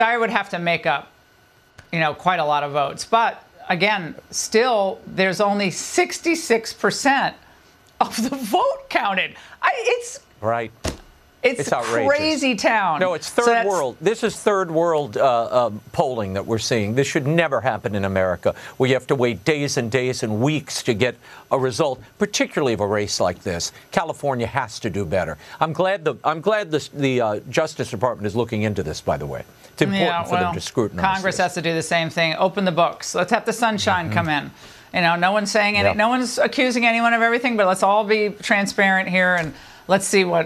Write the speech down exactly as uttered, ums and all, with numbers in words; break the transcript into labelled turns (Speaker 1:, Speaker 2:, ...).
Speaker 1: I would have to make up, you know, quite a lot of votes. But again, still, there's only sixty-six percent of the vote counted. I, it's
Speaker 2: right.
Speaker 1: It's,
Speaker 2: It's
Speaker 1: a
Speaker 2: outrageous.
Speaker 1: crazy town.
Speaker 2: No, it's third
Speaker 1: So that's-
Speaker 2: world. This is third world uh, uh, polling that we're seeing. This should never happen in America, where you have to wait days and days and weeks to get a result, particularly of a race like this. California has to do better. I'm glad the I'm glad the, the uh, Justice Department is looking into this, by the way. It's important
Speaker 1: Yeah,
Speaker 2: for
Speaker 1: well,
Speaker 2: them to scrutinize
Speaker 1: Congress
Speaker 2: this.
Speaker 1: has to do the same thing. Open the books. Let's have the sunshine
Speaker 2: Mm-hmm.
Speaker 1: come in. You know, no one's saying any,
Speaker 2: Yep.
Speaker 1: no one's accusing anyone of everything, but let's all be transparent here and let's see what